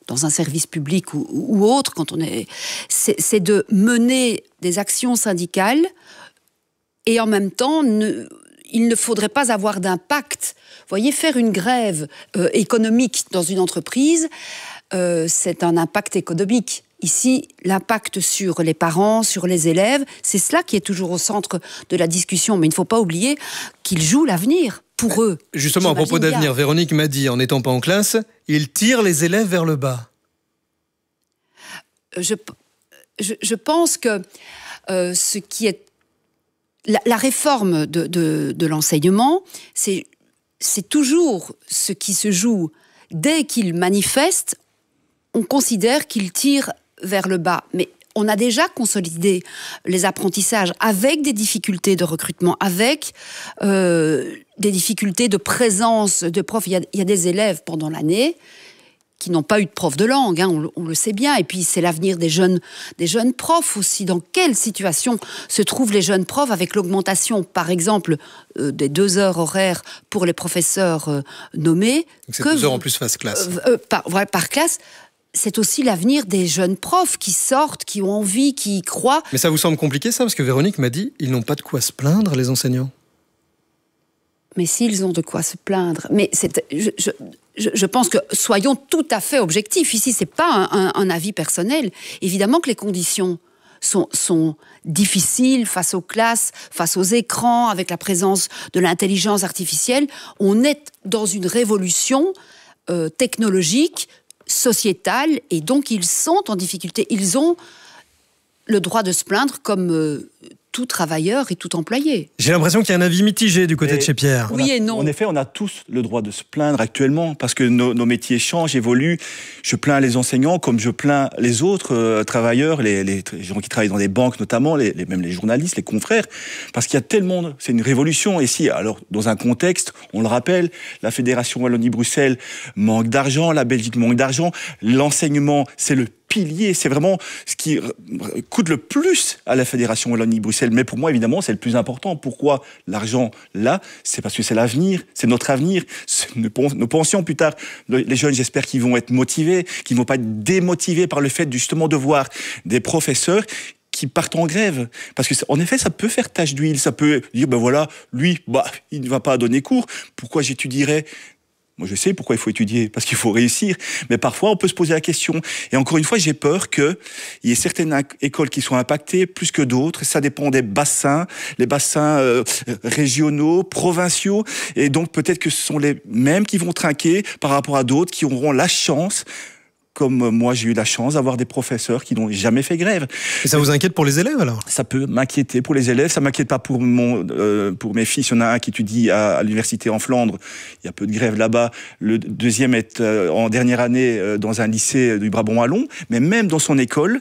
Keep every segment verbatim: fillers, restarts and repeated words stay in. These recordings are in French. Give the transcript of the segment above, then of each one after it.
dans un service public ou, ou autre, quand on est, c'est, c'est de mener des actions syndicales et en même temps, ne, il ne faudrait pas avoir d'impact. Vous voyez, faire une grève euh, économique dans une entreprise, euh, c'est un impact économique. Ici, l'impact sur les parents, sur les élèves, c'est cela qui est toujours au centre de la discussion. Mais il ne faut pas oublier qu'ils jouent l'avenir. Pour eux. Justement, à propos d'avenir, bien. Véronique m'a dit, en n'étant pas en classe, il tire les élèves vers le bas. Je, je, je pense que euh, ce qui est... La, la réforme de, de, de l'enseignement, c'est, c'est toujours ce qui se joue. Dès qu'il manifeste, on considère qu'il tire vers le bas. Mais on a déjà consolidé les apprentissages avec des difficultés de recrutement, avec euh, des difficultés de présence de profs. Il y a, il y a des élèves pendant l'année qui n'ont pas eu de prof de langue, hein, on, on le sait bien. Et puis c'est l'avenir des jeunes, des jeunes profs aussi. Dans quelle situation se trouvent les jeunes profs avec l'augmentation, par exemple, euh, des deux heures horaires pour les professeurs euh, nommés. Donc c'est deux heures en plus face classe. Euh, euh, par, voilà, par classe. C'est aussi l'avenir des jeunes profs qui sortent, qui ont envie, qui y croient. Mais ça vous semble compliqué, ça? Parce que Véronique m'a dit, ils n'ont pas de quoi se plaindre, les enseignants. Mais s'ils ont de quoi se plaindre... Mais c'est, je, je, je pense que soyons tout à fait objectifs. Ici, ce n'est pas un, un, un avis personnel. Évidemment que les conditions sont, sont difficiles face aux classes, face aux écrans, avec la présence de l'intelligence artificielle. On est dans une révolution euh, technologique, sociétale, et donc ils sont en difficulté. Ils ont le droit de se plaindre comme euh, tout travailleur et tout employé. J'ai l'impression qu'il y a un avis mitigé du côté et de chez Pierre. Oui et non. En effet, on a tous le droit de se plaindre actuellement parce que nos, nos métiers changent, évoluent. Je plains les enseignants comme je plains les autres euh, travailleurs, les, les gens qui travaillent dans les banques notamment, les, les, même les journalistes, les confrères, parce qu'il y a tellement... C'est une révolution. Et si, alors, dans un contexte, on le rappelle, la Fédération Wallonie-Bruxelles manque d'argent, la Belgique manque d'argent, l'enseignement, c'est le pilier, c'est vraiment ce qui coûte le plus à la Fédération Wallonie-Bruxelles. Mais pour moi, évidemment, c'est le plus important. Pourquoi l'argent là? C'est parce que c'est l'avenir, c'est notre avenir. Nous pensions plus tard, les jeunes, j'espère qu'ils vont être motivés, qu'ils ne vont pas être démotivés par le fait justement de voir des professeurs qui partent en grève. Parce que, en effet, ça peut faire tache d'huile, ça peut dire, ben voilà, lui, bah, il ne va pas donner cours. Pourquoi j'étudierais? Moi, je sais pourquoi il faut étudier, parce qu'il faut réussir. Mais parfois, on peut se poser la question. Et encore une fois, j'ai peur qu'il y ait certaines écoles qui soient impactées plus que d'autres. Ça dépend des bassins, les bassins euh, régionaux, provinciaux. Et donc, peut-être que ce sont les mêmes qui vont trinquer par rapport à d'autres qui auront la chance, comme moi j'ai eu la chance d'avoir des professeurs qui n'ont jamais fait grève. Et ça vous inquiète pour les élèves alors? Ça peut m'inquiéter pour les élèves, ça m'inquiète pas pour, mon, euh, pour mes fils. Il y en a un qui étudie à, à l'université en Flandre, il y a peu de grève là-bas. Le deuxième est euh, en dernière année euh, dans un lycée du Brabant wallon. Mais même dans son école,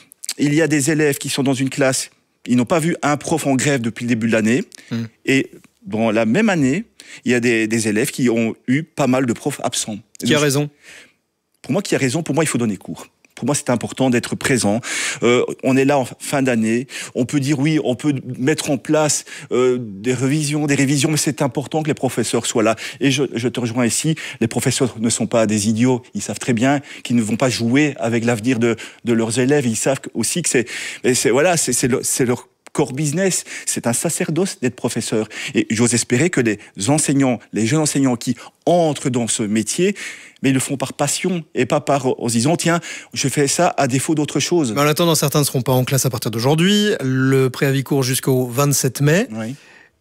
il y a des élèves qui sont dans une classe, ils n'ont pas vu un prof en grève depuis le début de l'année. Mmh. Et dans la même année, il y a des, des élèves qui ont eu pas mal de profs absents. Qui a raison? Pour moi, qui a raison, pour moi, il faut donner cours. Pour moi, c'est important d'être présent. Euh, on est là en fin d'année. On peut dire oui, on peut mettre en place euh, des révisions, des révisions, mais c'est important que les professeurs soient là. Et je, je te rejoins ici, les professeurs ne sont pas des idiots. Ils savent très bien qu'ils ne vont pas jouer avec l'avenir de, de leurs élèves. Ils savent aussi que c'est, c'est voilà, c'est, c'est, le, c'est leur core business, c'est un sacerdoce d'être professeur. Et j'ose espérer que les enseignants, les jeunes enseignants qui entrent dans ce métier, mais ils le font par passion et pas par en se disant tiens, je fais ça à défaut d'autre chose. Mais en attendant, certains ne seront pas en classe à partir d'aujourd'hui. Le préavis court jusqu'au vingt-sept mai. Oui.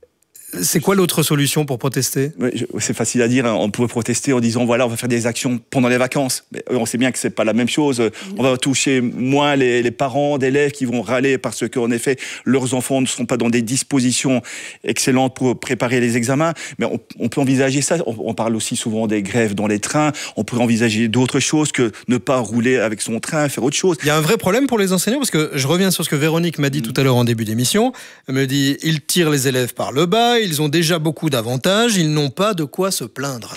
C'est quoi l'autre solution pour protester? Oui, c'est facile à dire. Hein. On pourrait protester en disant voilà, on va faire des actions pendant les vacances. Mais on sait bien que c'est pas la même chose. On va toucher moins les, les parents d'élèves qui vont râler parce qu'en effet leurs enfants ne sont pas dans des dispositions excellentes pour préparer les examens. Mais on, on peut envisager ça. On, on parle aussi souvent des grèves dans les trains. On pourrait envisager d'autres choses que ne pas rouler avec son train, faire autre chose. Il y a un vrai problème pour les enseignants parce que je reviens sur ce que Véronique m'a dit mmh. tout à l'heure en début d'émission. Elle me dit ils tirent les élèves par le bas. Ils ont déjà beaucoup d'avantages, ils n'ont pas de quoi se plaindre.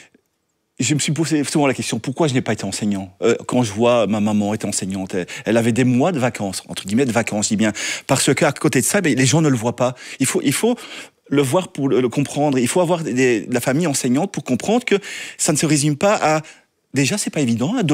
Je me suis posé souvent la question, pourquoi je n'ai pas été enseignant? euh, Quand je vois ma maman être enseignante, elle, elle avait des mois de vacances, entre guillemets de vacances, je dis bien, parce qu'à côté de ça, ben, les gens ne le voient pas. Il faut, il faut le voir pour le, le comprendre. Il faut avoir des, de la famille enseignante pour comprendre que ça ne se résume pas à... Déjà, c'est pas évident, hein,